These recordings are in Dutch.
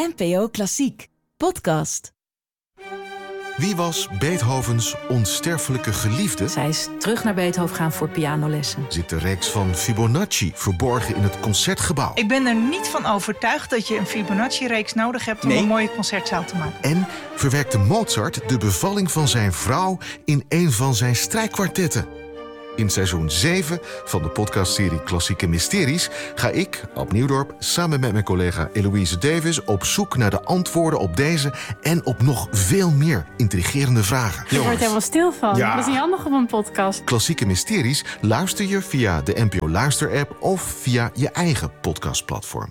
NPO Klassiek podcast. Wie was Beethovens onsterfelijke geliefde? Zij is terug naar Beethoven gaan voor pianolessen. Zit de reeks van Fibonacci verborgen in het Concertgebouw? Ik ben er niet van overtuigd dat je een Fibonacci-reeks nodig hebt om een mooie concertzaal te maken. En verwerkte Mozart de bevalling van zijn vrouw in een van zijn strijkkwartetten? In seizoen 7 van de podcastserie Klassieke Mysteries ga ik, Ab Nieuwdorp, samen met mijn collega Eloïse Davis op zoek naar de antwoorden op deze en op nog veel meer intrigerende vragen. Je wordt helemaal stil van. Ja. Dat is niet handig op een podcast. Klassieke Mysteries luister je via de NPO Luister-app of via je eigen podcastplatform.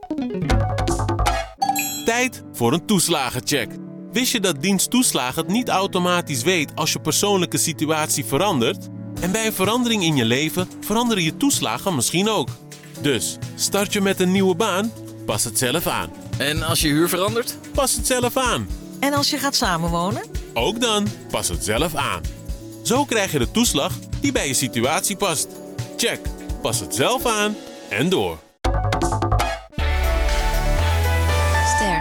Tijd voor een toeslagencheck. Wist je dat dienst toeslagen het niet automatisch weet als je persoonlijke situatie verandert? En bij een verandering in je leven veranderen je toeslagen misschien ook. Dus, start je met een nieuwe baan? Pas het zelf aan. En als je huur verandert? Pas het zelf aan. En als je gaat samenwonen? Ook dan, pas het zelf aan. Zo krijg je de toeslag die bij je situatie past. Check, pas het zelf aan en door. Ster.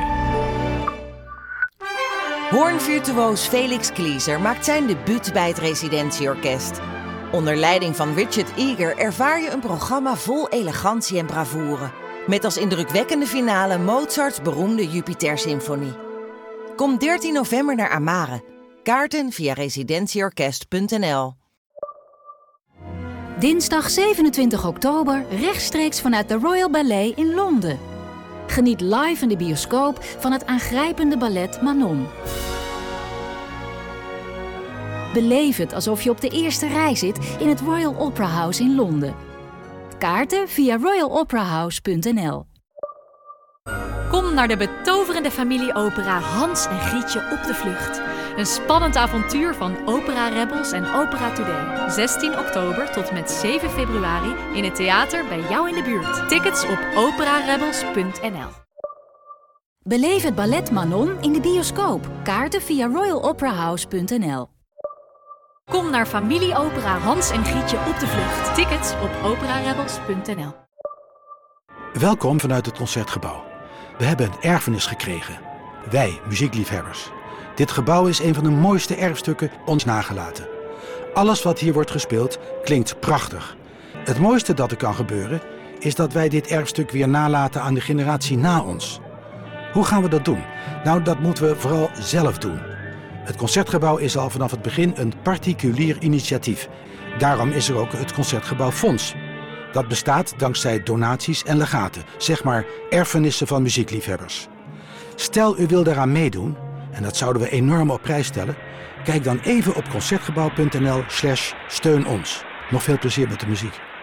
Hoornvirtuoos Felix Klieser maakt zijn debuut bij het Residentieorkest. Onder leiding van Richard Eager ervaar je een programma vol elegantie en bravoure. Met als indrukwekkende finale Mozarts beroemde Jupiter-symfonie. Kom 13 november naar Amare. Kaarten via residentieorkest.nl. Dinsdag 27 oktober rechtstreeks vanuit de Royal Ballet in Londen. Geniet live in de bioscoop van het aangrijpende ballet Manon. Beleef het alsof je op de eerste rij zit in het Royal Opera House in Londen. Kaarten via royaloperahouse.nl. Kom naar de betoverende familieopera Hans en Grietje op de vlucht. Een spannend avontuur van Opera Rebels en Opera Today. 16 oktober tot met 7 februari in het theater bij jou in de buurt. Tickets op operarebels.nl. Beleef het ballet Manon in de bioscoop. Kaarten via royaloperahouse.nl. Kom naar familieopera Hans en Grietje op de vlucht. Tickets op operarebels.nl. Welkom vanuit het Concertgebouw. We hebben een erfenis gekregen. Wij, muziekliefhebbers. Dit gebouw is een van de mooiste erfstukken ons nagelaten. Alles wat hier wordt gespeeld klinkt prachtig. Het mooiste dat er kan gebeuren is dat wij dit erfstuk weer nalaten aan de generatie na ons. Hoe gaan we dat doen? Nou, dat moeten we vooral zelf doen. Het Concertgebouw is al vanaf het begin een particulier initiatief. Daarom is er ook het Concertgebouw Fonds. Dat bestaat dankzij donaties en legaten, zeg maar erfenissen van muziekliefhebbers. Stel u wil daaraan meedoen, en dat zouden we enorm op prijs stellen, kijk dan even op concertgebouw.nl/steun ons. Nog veel plezier met de muziek.